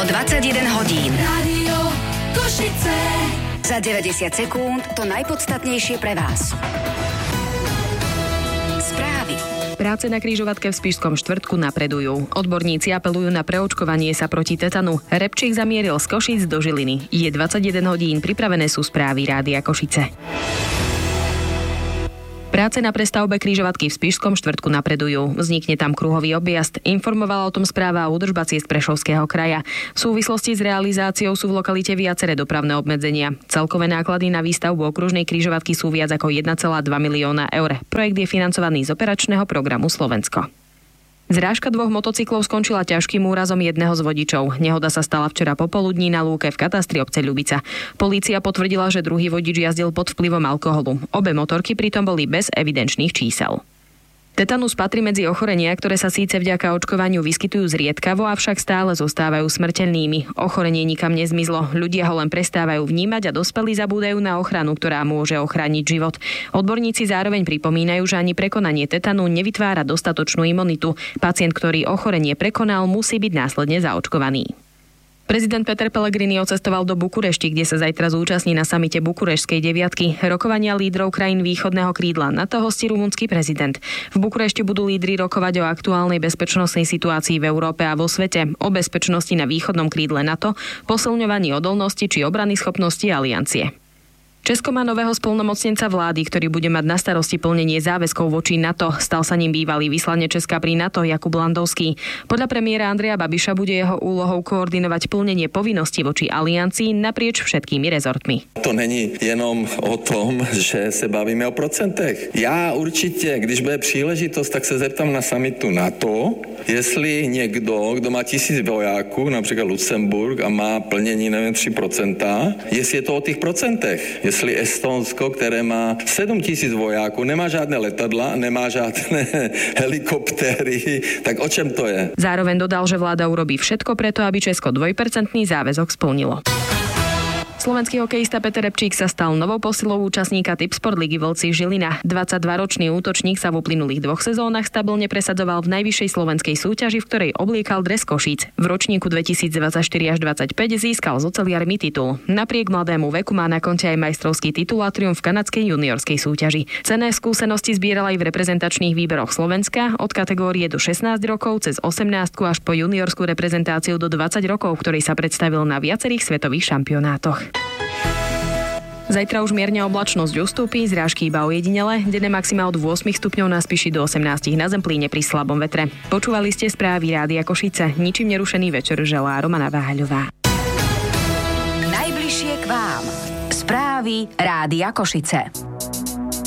21 hodín. Rádio Košice. Za 90 sekúnd to najpodstatnejšie pre vás. Správy. Práce na križovatke v Spišskom Štvrtku napredujú. Odborníci apelujú na preočkovanie sa proti tetanu. Repčík zamieril z Košíc do Žiliny. Je 21 hodín, pripravené sú správy Rádia Košice. Práce na prestavbe križovatky v Spišskom Štvrtku napredujú. Vznikne tam kruhový objazd. Informovala o tom správa údržba ciest Prešovského kraja. V súvislosti s realizáciou sú v lokalite viaceré dopravné obmedzenia. Celkové náklady na výstavbu okružnej križovatky sú viac ako 1,2 milióna eur. Projekt je financovaný z operačného programu Slovensko. Zrážka 2 motocyklov skončila ťažkým úrazom jedného z vodičov. Nehoda sa stala včera popoludní na lúke v katastri obce Ľubica. Polícia potvrdila, že druhý vodič jazdil pod vplyvom alkoholu. Obe motorky pritom boli bez evidenčných čísel. Tetanus patrí medzi ochorenia, ktoré sa síce vďaka očkovaniu vyskytujú zriedkavo, avšak stále zostávajú smrteľnými. Ochorenie nikam nezmizlo, ľudia ho len prestávajú vnímať a dospelí zabúdajú na ochranu, ktorá môže ochrániť život. Odborníci zároveň pripomínajú, že ani prekonanie tetanu nevytvára dostatočnú imunitu. Pacient, ktorý ochorenie prekonal, musí byť následne zaočkovaný. Prezident Peter Pellegrini odcestoval do Bukurešti, kde sa zajtra zúčastní na samite Bukurešskej deviatky. Rokovania lídrov krajín východného krídla NATO hostí rumunský prezident. V Bukurešti budú lídri rokovať o aktuálnej bezpečnostnej situácii v Európe a vo svete, o bezpečnosti na východnom krídle NATO, posilňovaní odolnosti či obrany schopnosti aliancie. Česko má nového splnomocnenca vlády, ktorý bude mať na starosti plnenie záväzkov voči NATO. Stal sa ním bývalý vyslanec Česka pri NATO Jakub Landovský. Podľa premiéra Andreja Babiša bude jeho úlohou koordinovať plnenie povinností voči aliancii naprieč všetkými rezortmi. To není jenom o tom, že se bavíme o procentech. Já určitě, když bude příležitost, tak se zeptám na summitu NATO, jestli někdo, kdo má 1000 vojáků, například Lucemburg, a má plnění, nevím, 3%, jestli je to o těch procentech. Jestli Estonsko, které má 7000 vojáků, nemá žádné letadla, nemá žádné helikoptéry, tak o čem to je? Zároveň dodal, že vláda urobí všetko preto, aby Česko 2% záväzok splnilo. Slovenský hokejista Peter Repčík sa stal novou posilou účastníka Tipsport ligy Vlci Žilina. 22-ročný útočník sa v uplynulých 2 sezónach stabilne presadzoval v najvyššej slovenskej súťaži, v ktorej obliekal dres Košíc. V ročníku 2024 až 2025 získal s oceliarmi titul. Napriek mladému veku má na konte aj majstrovský titul a triumf v kanadskej juniorskej súťaži. Cenné skúsenosti zbieral aj v reprezentačných výberoch Slovenska od kategórie do 16 rokov cez 18 až po juniorskú reprezentáciu do 20 rokov, ktorý sa predstavil na viacerých svetových šampionátoch. Zajtra už mierne oblačnosť ustúpi, zrážky iba ojedinele, denné maxima od 8 stupňov na Spiši do 18 na Zemplíne pri slabom vetre. Počúvali ste správy Rádia Košice. Ničím nerušený večer želá Romana Váhaľová. Najbližšie k vám. Správy Rádia Košice.